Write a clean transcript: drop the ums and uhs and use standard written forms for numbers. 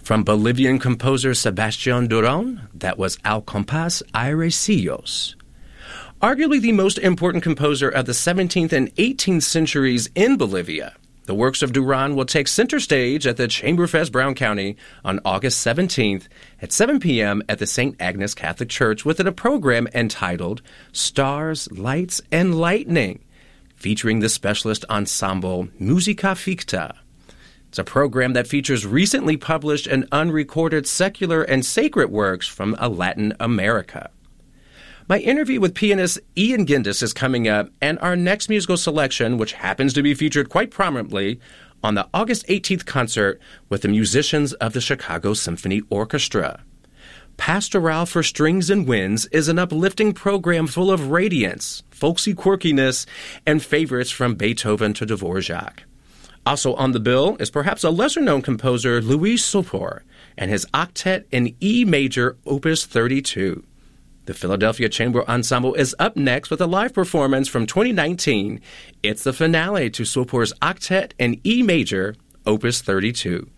From Bolivian composer Sebastián Durán, that was Al compás airecillos. Arguably the most important composer of the 17th and 18th centuries in Bolivia, the works of Durán will take center stage at the Chamberfest Brown County on August 17th at 7 p.m. at the St. Agnes Catholic Church within a program entitled Stars, Lights, and Lightning, featuring the specialist ensemble Musica Ficta. It's a program that features recently published and unrecorded secular and sacred works from Latin America. My interview with pianist Ian Gendis is coming up, and our next musical selection, which happens to be featured quite prominently on the August 18th concert with the musicians of the Chicago Symphony Orchestra. Pastoral for Strings and Winds is an uplifting program full of radiance, folksy quirkiness, and favorites from Beethoven to Dvorak. Also on the bill is perhaps a lesser-known composer Luis Sopor and his octet in E major, Opus 32. The Philadelphia Chamber Ensemble is up next with a live performance from 2019. It's the finale to Sopor's octet in E major, Opus 32.